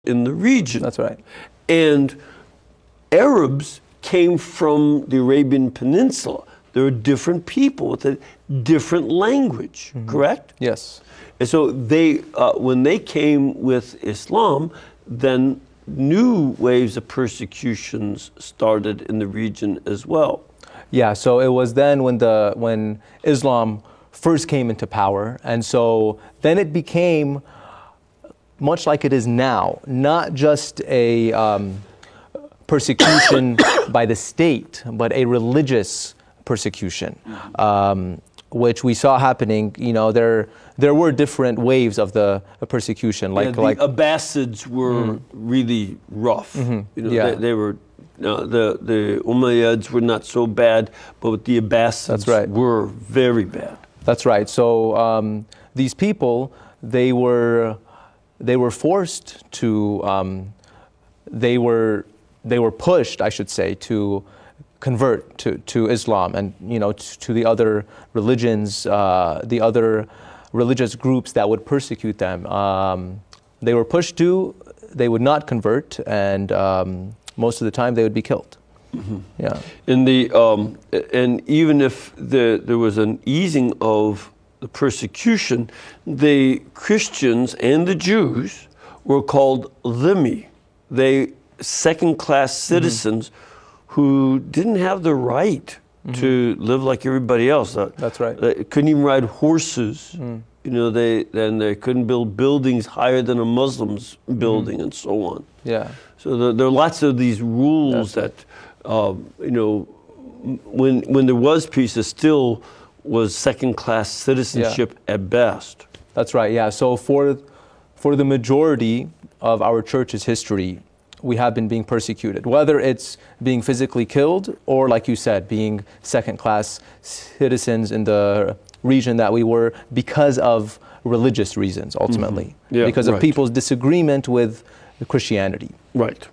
in the region. That's right. And Arabs came from the Arabian Peninsula. There are different people with a different language, correct? Yes. And so they, when they came with Islam, then new waves of persecutions started in the region as well. Yeah, so it was then when Islam first came into power, and so then it became much like it is now, not just a persecution by the state, but a religious persecution, which we saw happening. You know, there were different waves of the persecution. The Abbasids were really rough. You know, they were. The Umayyads were not so bad, but the Abbasids were very bad. That's right. So these people, they were forced to, they were pushed, I should say, to convert to Islam and, you know, to the other religions, the other religious groups that would persecute them. They were pushed to, they would not convert, and most of the time they would be killed. Yeah. In the and even if there was an easing of the persecution, the Christians and the Jews were called dhimmi. They second-class citizens who didn't have the right to live like everybody else. That's right. They couldn't even ride horses. You know, they couldn't build buildings higher than a Muslim's building, and so on. Yeah. So there are lots of these rules that, you know, when there was peace, it still was second-class citizenship at best. That's right. Yeah. So for the majority of our church's history, we have been being persecuted, whether it's being physically killed or, like you said, being second-class citizens in the region that we were because of religious reasons, ultimately, because of people's disagreement with Christianity. Right.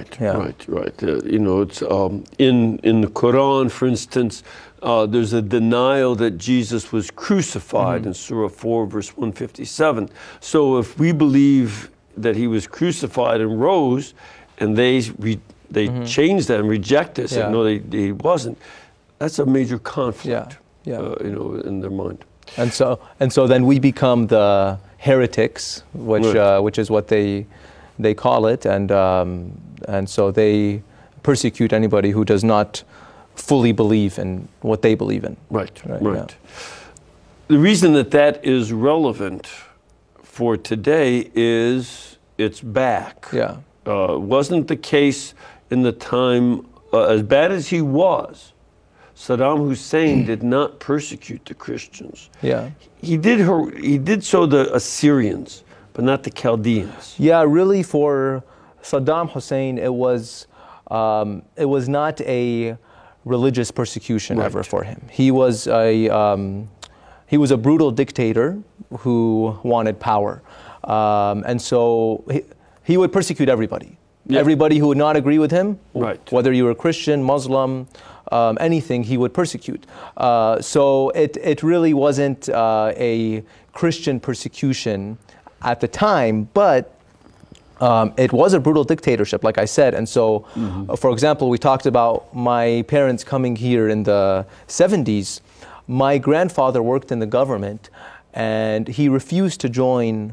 You know, it's in the Quran, for instance, there's a denial that Jesus was crucified in Surah 4, verse 157. So if we believe that he was crucified and rose, and they changed that and reject it, said no, he wasn't, that's a major conflict. You know, in their mind. And so then we become the heretics, which is what they call it, and so they persecute anybody who does not fully believe in what they believe in. Right. Yeah. The reason that is relevant for today is it's back. Yeah. Wasn't the case in the time, as bad as he was, Saddam Hussein did not persecute the Christians. Yeah. He did so the Assyrians, but not the Chaldeans. Yeah, really for Saddam Hussein, it was not a religious persecution ever for him. He was a brutal dictator who wanted power, and so he would persecute everybody. Yeah. Everybody who would not agree with him, whether you were Christian, Muslim, anything, he would persecute. So it really wasn't a Christian persecution at the time, but it was a brutal dictatorship, like I said. And so, for example, we talked about my parents coming here in the 70s. My grandfather worked in the government, and he refused to join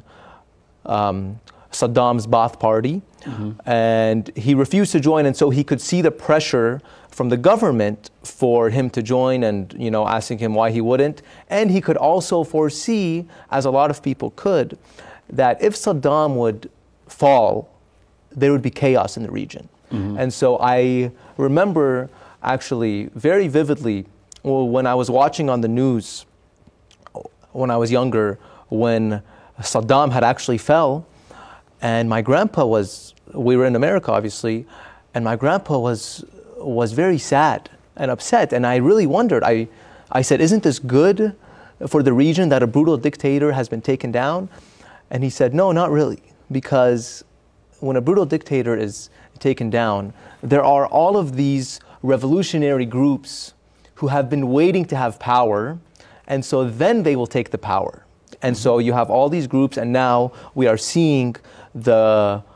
Saddam's Ba'ath Party. And he refused to join, and so he could see the pressure from the government for him to join, and, you know, asking him why he wouldn't. And he could also foresee, as a lot of people could, that if Saddam would fall, there would be chaos in the region. And so I remember actually very vividly when I was watching on the news when I was younger, when Saddam had actually fell, and my grandpa we were in America, obviously, and my grandpa was very sad and upset. And I really wondered, I said, isn't this good for the region that a brutal dictator has been taken down? And he said, no, not really. Because when a brutal dictator is taken down, there are all of these revolutionary groups who have been waiting to have power, and so then they will take the power. And so you have all these groups, and now we are seeing the